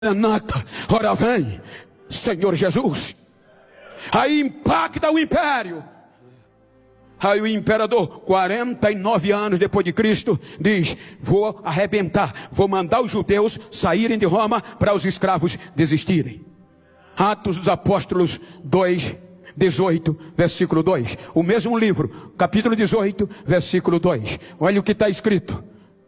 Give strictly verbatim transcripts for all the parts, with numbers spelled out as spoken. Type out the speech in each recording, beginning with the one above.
Nata, ora vem, Senhor Jesus. Aí impacta o império. Aí o imperador, quarenta e nove anos depois de Cristo, diz: vou arrebentar, vou mandar os judeus saírem de Roma para os escravos desistirem. Atos dos Apóstolos dois, dezoito, versículo dois. O mesmo livro, capítulo dezoito, versículo dois. Olha o que está escrito.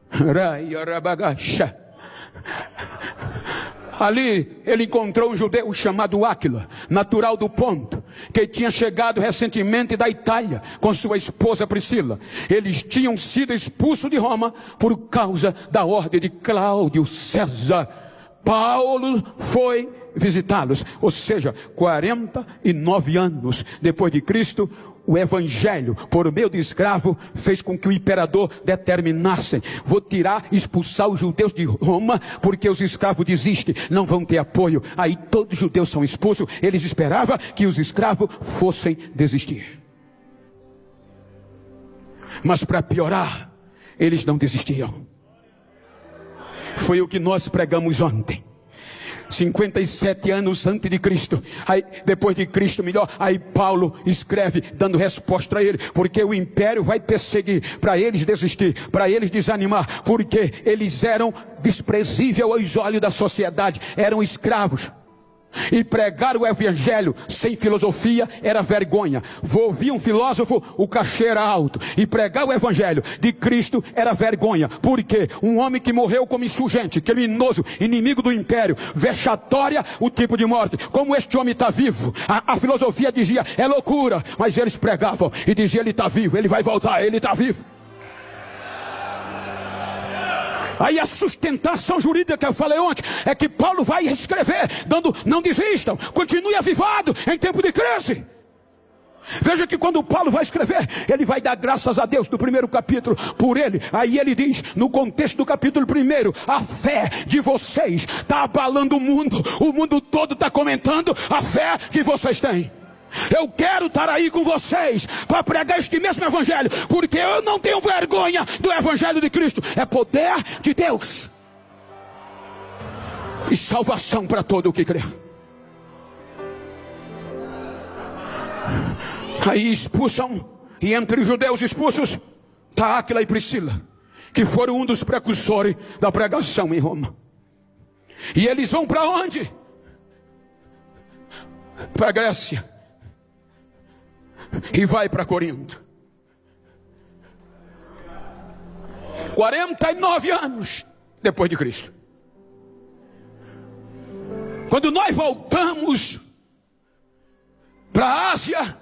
Ali ele encontrou um judeu chamado Áquila, natural do Ponto, que tinha chegado recentemente da Itália com sua esposa Priscila. Eles tinham sido expulsos de Roma por causa da ordem de Cláudio César. Paulo foi visitá-los, ou seja, quarenta e nove anos depois de Cristo, o evangelho, por meio de escravo, fez com que o imperador determinasse: vou tirar, expulsar os judeus de Roma, porque os escravos desistem, não vão ter apoio. Aí todos os judeus são expulsos. Eles esperavam que os escravos fossem desistir, mas para piorar, eles não desistiam. Foi o que nós pregamos ontem. cinquenta e sete anos antes de Cristo, aí, depois de Cristo melhor, aí Paulo escreve dando resposta a ele, porque o império vai perseguir, para eles desistir, para eles desanimar, porque eles eram desprezíveis aos olhos da sociedade, eram escravos. E pregar o evangelho sem filosofia era vergonha. Vou ouvir um filósofo, o cachê era alto. E pregar o evangelho de Cristo era vergonha. Porque um homem que morreu como insurgente, criminoso, inimigo do império, vexatória o tipo de morte. Como este homem está vivo, a, a filosofia dizia: é loucura. Mas eles pregavam e diziam: ele está vivo, ele vai voltar, ele está vivo. Aí a sustentação jurídica que eu falei ontem é que Paulo vai escrever dando: não desistam, continue avivado em tempo de crise. Veja que quando Paulo vai escrever, ele vai dar graças a Deus no primeiro capítulo por ele. Aí ele diz, no contexto do capítulo primeiro: a fé de vocês está abalando o mundo. O mundo todo está comentando a fé que vocês têm. Eu quero estar aí com vocês para pregar este mesmo evangelho, porque eu não tenho vergonha do evangelho de Cristo. É poder de Deus e salvação para todo o que crê. Aí expulsam, e entre os judeus expulsos está Áquila e Priscila, que foram um dos precursores da pregação em Roma. E eles vão para onde? Para a Grécia. E vai para Corinto. quarenta e nove anos depois de Cristo. Quando nós voltamos para a Ásia,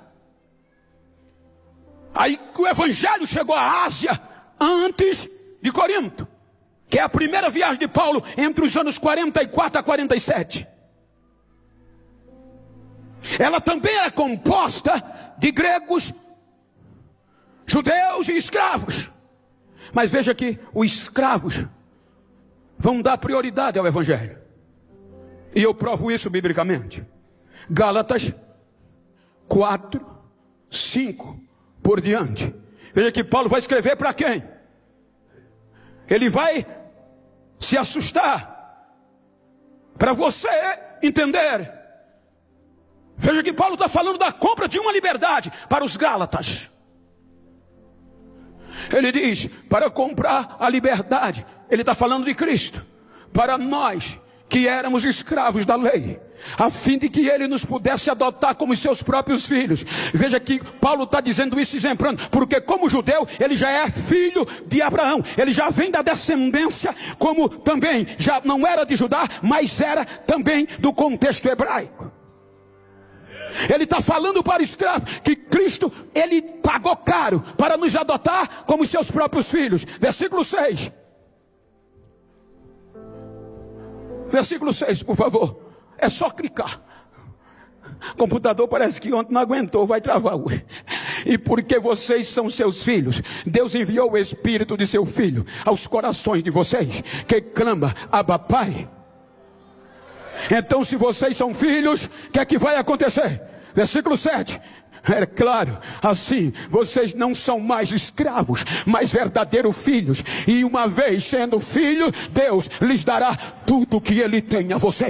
aí o evangelho chegou à Ásia antes de Corinto, que é a primeira viagem de Paulo entre os anos quarenta e quatro a quarenta e sete. Ela também era composta de gregos, judeus e escravos. Mas veja que os escravos vão dar prioridade ao evangelho. E eu provo isso biblicamente. Gálatas quatro, cinco por diante. Veja que Paulo vai escrever para quem? Ele vai se assustar para você entender. Veja que Paulo está falando da compra de uma liberdade para os Gálatas. Ele diz: para comprar a liberdade, ele está falando de Cristo, para nós que éramos escravos da lei, a fim de que ele nos pudesse adotar como seus próprios filhos. Veja que Paulo está dizendo isso exemplando, porque como judeu, ele já é filho de Abraão, ele já vem da descendência, como também já não era de Judá, mas era também do contexto hebraico. Ele está falando para escravo que Cristo, ele pagou caro para nos adotar como seus próprios filhos. Versículo seis. Versículo seis, por favor. É só clicar. O computador parece que ontem não aguentou, vai travar. E porque vocês são seus filhos, Deus enviou o Espírito de seu Filho aos corações de vocês, que clama: Abba, Pai. Então, se vocês são filhos, o que é que vai acontecer? Versículo sete. É claro, assim, vocês não são mais escravos, mas verdadeiros filhos. E uma vez sendo filho, Deus lhes dará tudo que Ele tem a vocês.